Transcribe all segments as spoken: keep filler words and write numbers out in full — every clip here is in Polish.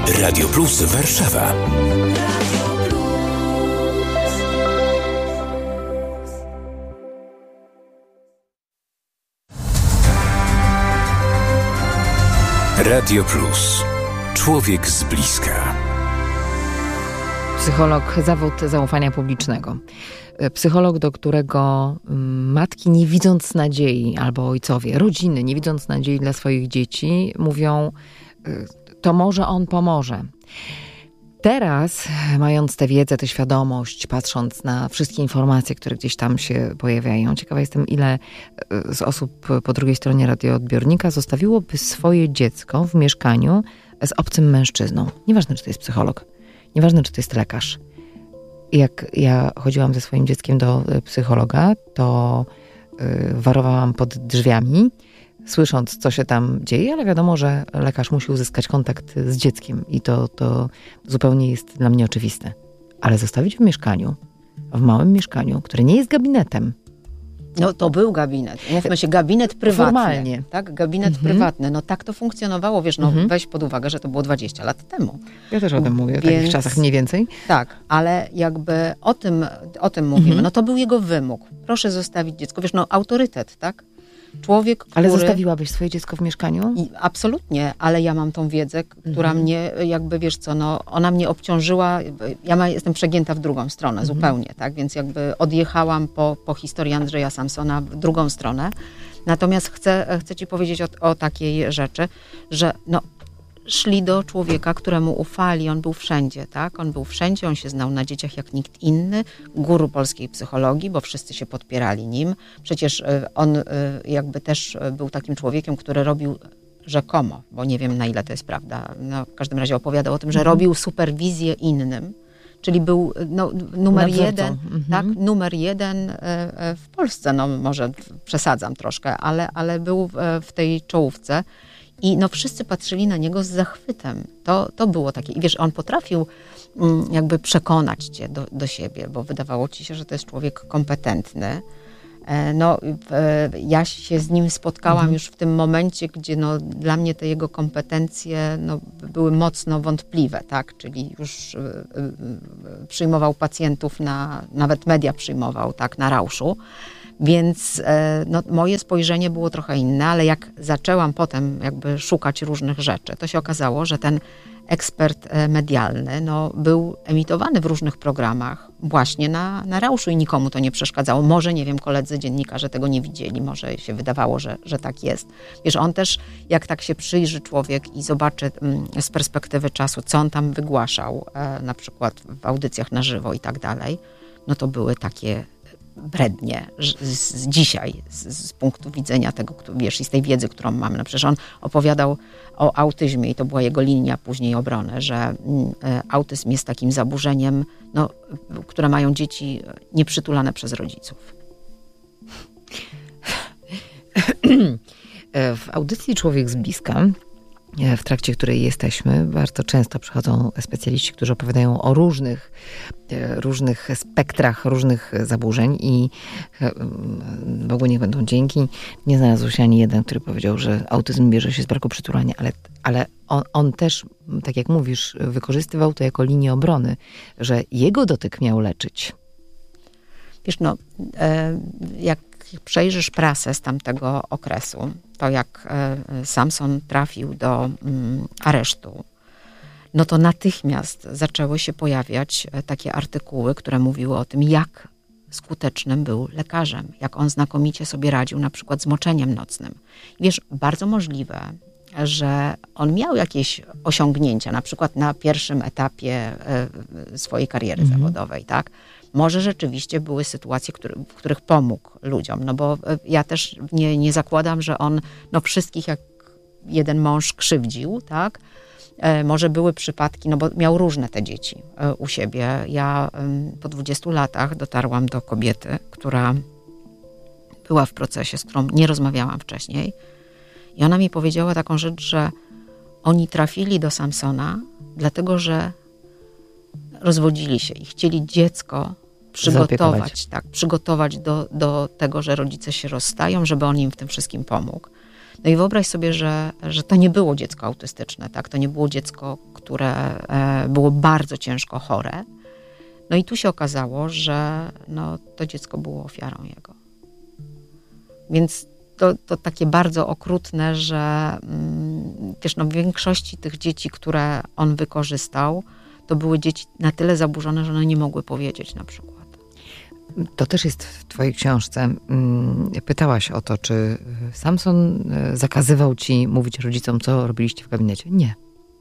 Radio Plus Warszawa. Radio Plus. Człowiek z bliska. Psycholog, zawód zaufania publicznego. Psycholog, do którego matki, nie widząc nadziei, albo ojcowie, rodziny, nie widząc nadziei dla swoich dzieci, mówią, to może on pomoże. Teraz, mając tę wiedzę, tę świadomość, patrząc na wszystkie informacje, które gdzieś tam się pojawiają, ciekawa jestem, ile z osób po drugiej stronie radioodbiornika zostawiłoby swoje dziecko w mieszkaniu z obcym mężczyzną. Nieważne, czy to jest psycholog, nieważne, czy to jest lekarz. Jak ja chodziłam ze swoim dzieckiem do psychologa, to warowałam pod drzwiami, słysząc, co się tam dzieje, ale wiadomo, że lekarz musi uzyskać kontakt z dzieckiem i to, to zupełnie jest dla mnie oczywiste. Ale zostawić w mieszkaniu, w małym mieszkaniu, które nie jest gabinetem. No to był gabinet. Mówmy się, gabinet prywatny. Formalnie. Tak, gabinet mhm. prywatny. No tak to funkcjonowało, wiesz, no mhm. weź pod uwagę, że to było dwadzieścia lat temu. Ja też o tym mówię, w Więc, takich czasach mniej więcej. Tak, ale jakby o tym, o tym mówimy. Mhm. No to był jego wymóg. Proszę zostawić dziecko. Wiesz, no autorytet, tak? Człowiek, który... Ale zostawiłabyś swoje dziecko w mieszkaniu? I, absolutnie, ale ja mam tą wiedzę, która mhm. mnie jakby, wiesz co, no ona mnie obciążyła, ja ma, jestem przegięta w drugą stronę mhm. zupełnie, tak, więc jakby odjechałam po, po historii Andrzeja Samsona w drugą stronę. Natomiast chcę, chcę ci powiedzieć o, o takiej rzeczy, że no szli do człowieka, któremu ufali, on był wszędzie, tak? On był wszędzie, on się znał na dzieciach jak nikt inny, guru polskiej psychologii, bo wszyscy się podpierali nim. Przecież on jakby też był takim człowiekiem, który robił rzekomo, bo nie wiem, na ile to jest prawda, no, w każdym razie opowiadał o tym, że mhm. robił superwizję innym, czyli był no, numer jeden, mhm. tak, numer jeden w Polsce, no może przesadzam troszkę, ale, ale był w tej czołówce. I no wszyscy patrzyli na niego z zachwytem. To, to było takie. I wiesz, on potrafił mm, jakby przekonać cię do, do siebie, bo wydawało ci się, że to jest człowiek kompetentny. E, no, e, ja się z nim spotkałam mhm. już w tym momencie, gdzie no, dla mnie te jego kompetencje no, były mocno wątpliwe, tak? Czyli już e, e, przyjmował pacjentów, na, nawet media przyjmował, tak, na rauszu. Więc no, moje spojrzenie było trochę inne, ale jak zaczęłam potem jakby szukać różnych rzeczy, to się okazało, że ten ekspert medialny no, był emitowany w różnych programach właśnie na, na rauszu i nikomu to nie przeszkadzało. Może, nie wiem, koledzy dziennikarze tego nie widzieli, może się wydawało, że, że tak jest. Wiesz, on też, jak tak się przyjrzy człowiek i zobaczy z perspektywy czasu, co on tam wygłaszał, na przykład w audycjach na żywo i tak dalej, no to były takie brednie z, z dzisiaj, z, z punktu widzenia tego, wiesz, i z tej wiedzy, którą mamy. No przecież on opowiadał o autyzmie i to była jego linia później obrony, że y, autyzm jest takim zaburzeniem, no, które mają dzieci nieprzytulane przez rodziców. W audycji Człowiek z bliska, w trakcie której jesteśmy, bardzo często przychodzą specjaliści, którzy opowiadają o różnych, różnych spektrach, różnych zaburzeń i Bogu niech będą dzięki. Nie znalazł się ani jeden, który powiedział, że autyzm bierze się z braku przytulania, ale, ale on, on też, tak jak mówisz, wykorzystywał to jako linię obrony, że jego dotyk miał leczyć. Wiesz, no, jak przejrzysz prasę z tamtego okresu, to jak Samson trafił do aresztu, no to natychmiast zaczęły się pojawiać takie artykuły, które mówiły o tym, jak skutecznym był lekarzem, jak on znakomicie sobie radził na przykład z moczeniem nocnym. Wiesz, bardzo możliwe, że on miał jakieś osiągnięcia, na przykład na pierwszym etapie swojej kariery mhm. zawodowej, tak? Może rzeczywiście były sytuacje, który, w których pomógł ludziom, no bo ja też nie, nie zakładam, że on no wszystkich jak jeden mąż krzywdził, tak? E, może były przypadki, no bo miał różne te dzieci e, u siebie. Ja e, po dwudziestu latach dotarłam do kobiety, która była w procesie, z którą nie rozmawiałam wcześniej i ona mi powiedziała taką rzecz, że oni trafili do Samsona, dlatego że rozwodzili się i chcieli dziecko przygotować, tak, przygotować do, do tego, że rodzice się rozstają, żeby on im w tym wszystkim pomógł. No i wyobraź sobie, że, że to nie było dziecko autystyczne, tak? To nie było dziecko, które e, było bardzo ciężko chore. No i tu się okazało, że no, to dziecko było ofiarą jego. Więc to, to takie bardzo okrutne, że mm, wiesz, no, w większości tych dzieci, które on wykorzystał, to były dzieci na tyle zaburzone, że one nie mogły powiedzieć na przykład. To też jest w twojej książce. Pytałaś o to, czy Samson zakazywał ci mówić rodzicom, co robiliście w gabinecie? Nie.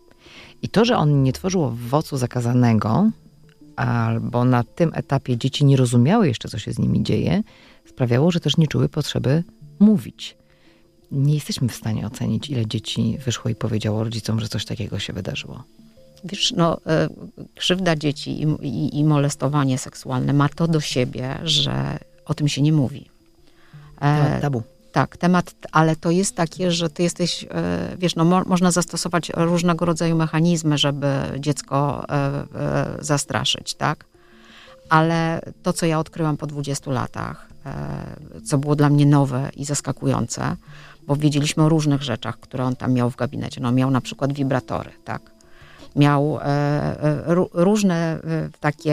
I to, że on nie tworzył owocu zakazanego, albo na tym etapie dzieci nie rozumiały jeszcze, co się z nimi dzieje, sprawiało, że też nie czuły potrzeby mówić. Nie jesteśmy w stanie ocenić, ile dzieci wyszło i powiedziało rodzicom, że coś takiego się wydarzyło. Wiesz, no, krzywda dzieci i, i, i molestowanie seksualne ma to do siebie, że o tym się nie mówi. Temat tabu. Tak, temat, ale to jest takie, że ty jesteś, wiesz, no mo, można zastosować różnego rodzaju mechanizmy, żeby dziecko zastraszyć, tak? Ale to, co ja odkryłam po dwudziestu latach, co było dla mnie nowe i zaskakujące, bo wiedzieliśmy o różnych rzeczach, które on tam miał w gabinecie. No, miał na przykład wibratory, tak? Miał e, e, różne e, takie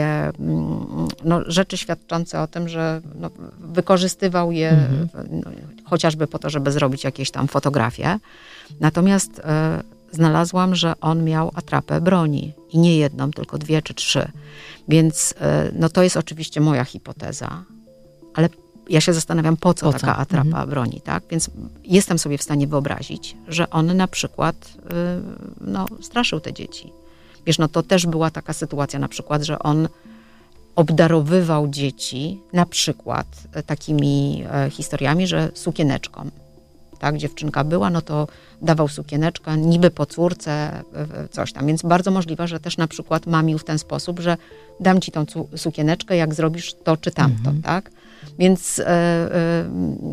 no, rzeczy świadczące o tym, że no, wykorzystywał je mhm. no, chociażby po to, żeby zrobić jakieś tam fotografie. Natomiast e, znalazłam, że on miał atrapę broni. I nie jedną, tylko dwie czy trzy. Więc e, no, to jest oczywiście moja hipoteza, ale ja się zastanawiam, po co, po co? taka atrapa mhm. broni, tak? Więc jestem sobie w stanie wyobrazić, że on na przykład yy, no, straszył te dzieci. Wiesz, no to też była taka sytuacja na przykład, że on obdarowywał dzieci na przykład takimi e, historiami, że sukieneczką. Tak, dziewczynka była, no to dawał sukieneczkę, niby po córce, e, coś tam. Więc bardzo możliwe, że też na przykład mamił w ten sposób, że dam ci tą cu- sukieneczkę, jak zrobisz to czy tamto, mhm. tak? Więc e, e,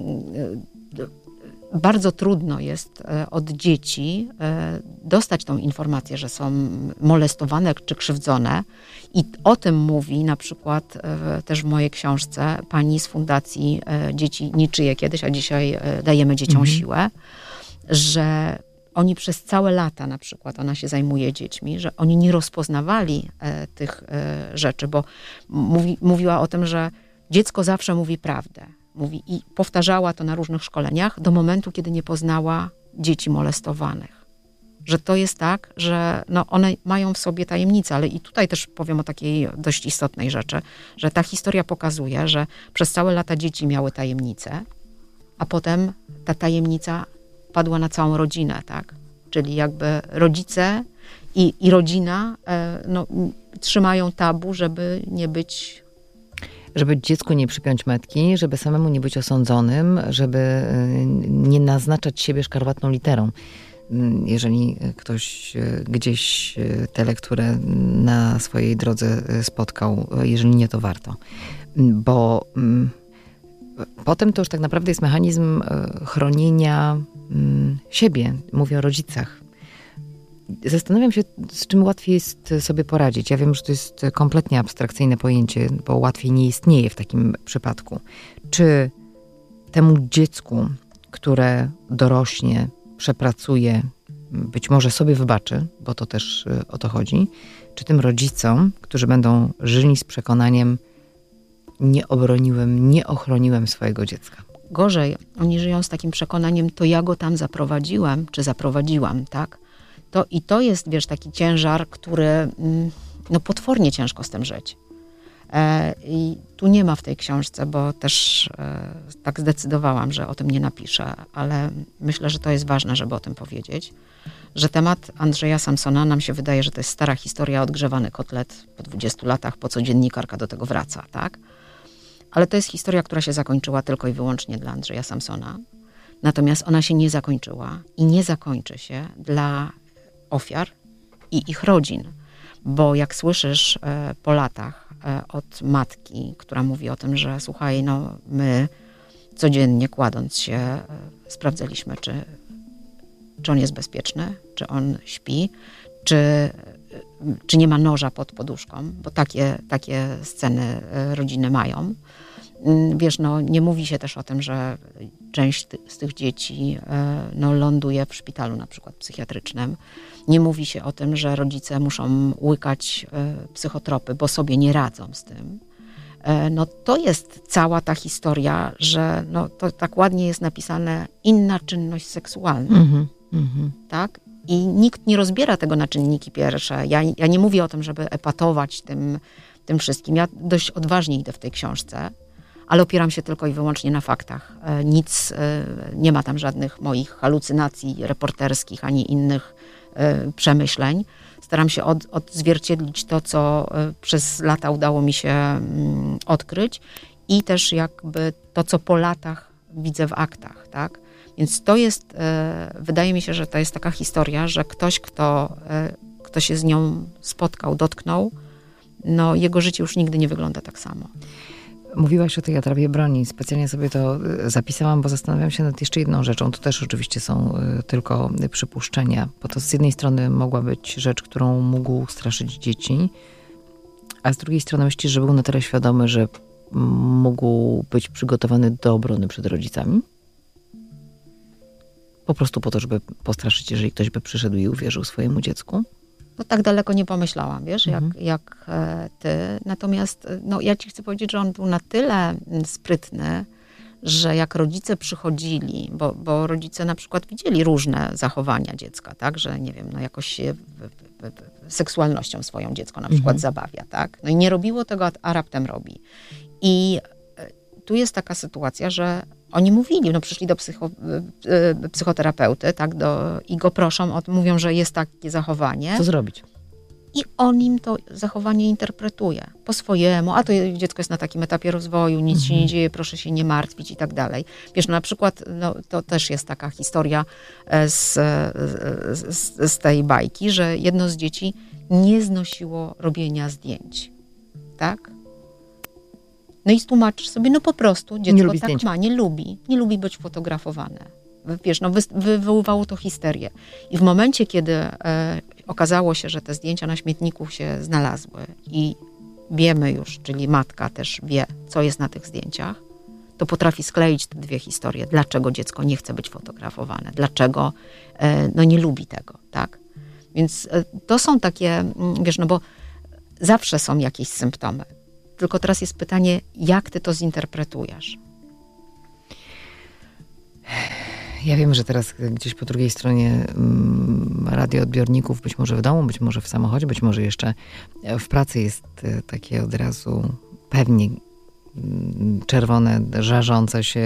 bardzo trudno jest od dzieci e, dostać tą informację, że są molestowane czy krzywdzone. I o tym mówi na przykład e, też w mojej książce pani z Fundacji e, Dzieci Niczyje kiedyś, a dzisiaj e, dajemy dzieciom mhm. siłę, że oni przez całe lata na przykład, ona się zajmuje dziećmi, że oni nie rozpoznawali e, tych e, rzeczy, bo mówi, mówiła o tym, że dziecko zawsze mówi prawdę. Mówi i powtarzała to na różnych szkoleniach do momentu, kiedy nie poznała dzieci molestowanych. Że to jest tak, że no one mają w sobie tajemnicę, ale i tutaj też powiem o takiej dość istotnej rzeczy, że ta historia pokazuje, że przez całe lata dzieci miały tajemnicę, a potem ta tajemnica padła na całą rodzinę, tak? Czyli jakby rodzice i, i rodzina no, trzymają tabu, żeby nie być... Żeby dziecku nie przypiąć metki, żeby samemu nie być osądzonym, żeby nie naznaczać siebie szkarłatną literą. Jeżeli ktoś gdzieś tę lekturę na swojej drodze spotkał, jeżeli nie, to warto. Bo potem to już tak naprawdę jest mechanizm chronienia siebie. Mówię o rodzicach. Zastanawiam się, z czym łatwiej jest sobie poradzić. Ja wiem, że to jest kompletnie abstrakcyjne pojęcie, bo łatwiej nie istnieje w takim przypadku. Czy temu dziecku, które dorośnie, przepracuje, być może sobie wybaczy, bo to też o to chodzi, czy tym rodzicom, którzy będą żyli z przekonaniem, nie obroniłem, nie ochroniłem swojego dziecka? Gorzej, oni żyją z takim przekonaniem, to ja go tam zaprowadziłem, czy zaprowadziłam, tak? To, I to jest, wiesz, taki ciężar, który no, potwornie ciężko z tym żyć. E, I tu nie ma w tej książce, bo też e, tak zdecydowałam, że o tym nie napiszę, ale myślę, że to jest ważne, żeby o tym powiedzieć, że temat Andrzeja Samsona nam się wydaje, że to jest stara historia, odgrzewany kotlet po dwudziestu latach, po co dziennikarka do tego wraca, tak? Ale to jest historia, która się zakończyła tylko i wyłącznie dla Andrzeja Samsona. Natomiast ona się nie zakończyła i nie zakończy się dla ofiar i ich rodzin. Bo jak słyszysz e, po latach e, od matki, która mówi o tym, że słuchaj, no my codziennie kładąc się e, sprawdzaliśmy, czy, czy on jest bezpieczny, czy on śpi, czy, czy nie ma noża pod poduszką, bo takie, takie sceny e, rodziny mają. Wiesz, no nie mówi się też o tym, że część ty, z tych dzieci no, ląduje w szpitalu na przykład psychiatrycznym. Nie mówi się o tym, że rodzice muszą łykać psychotropy, bo sobie nie radzą z tym. No to jest cała ta historia, że no, to tak ładnie jest napisane, inna czynność seksualna, mm-hmm, mm-hmm. tak? I nikt nie rozbiera tego na czynniki pierwsze. Ja, ja nie mówię o tym, żeby epatować tym, tym wszystkim. Ja dość odważnie idę w tej książce, ale opieram się tylko i wyłącznie na faktach. Nic, nie ma tam żadnych moich halucynacji reporterskich, ani innych przemyśleń. Staram się od, odzwierciedlić to, co przez lata udało mi się odkryć i też jakby to, co po latach widzę w aktach, tak? Więc to jest, wydaje mi się, że to jest taka historia, że ktoś, kto, kto się z nią spotkał, dotknął, no jego życie już nigdy nie wygląda tak samo. Mówiłaś o tej atrapie broni. Specjalnie sobie to zapisałam, bo zastanawiam się nad jeszcze jedną rzeczą. To też oczywiście są tylko przypuszczenia, bo to z jednej strony mogła być rzecz, którą mógł straszyć dzieci, a z drugiej strony myślisz, że był na tyle świadomy, że mógł być przygotowany do obrony przed rodzicami? Po prostu po to, żeby postraszyć, jeżeli ktoś by przyszedł i uwierzył swojemu dziecku? No tak daleko nie pomyślałam, wiesz, mhm. jak, jak ty. Natomiast no, ja ci chcę powiedzieć, że on był na tyle sprytny, że jak rodzice przychodzili, bo, bo rodzice na przykład widzieli różne zachowania dziecka, tak, że nie wiem, no jakoś się w, w, w, seksualnością swoją dziecko na przykład mhm. zabawia, tak. No i nie robiło tego, a raptem robi. I tu jest taka sytuacja, że oni mówili, no przyszli do psycho, psychoterapeuty, tak, do, i go proszą, o, mówią, że jest takie zachowanie. Co zrobić? I on im to zachowanie interpretuje po swojemu, a to dziecko jest na takim etapie rozwoju, nic mhm. się nie dzieje, proszę się nie martwić i tak dalej. Wiesz, no na przykład, no, to też jest taka historia z, z, z tej bajki, że jedno z dzieci nie znosiło robienia zdjęć, tak? No i tłumaczysz sobie, no po prostu dziecko tak zdjęć. ma, nie lubi, nie lubi być fotografowane. Wiesz, no wy, wywoływało to histerię. I w momencie, kiedy e, okazało się, że te zdjęcia na śmietniku się znalazły i wiemy już, czyli matka też wie, co jest na tych zdjęciach, to potrafi skleić te dwie historie. Dlaczego dziecko nie chce być fotografowane? Dlaczego e, no nie lubi tego, tak? Więc e, to są takie, wiesz, no bo zawsze są jakieś symptomy. Tylko teraz jest pytanie, jak ty to zinterpretujesz? Ja wiem, że teraz gdzieś po drugiej stronie radioodbiorników, być może w domu, być może w samochodzie, być może jeszcze w pracy jest takie od razu pewnie czerwone, żarzące się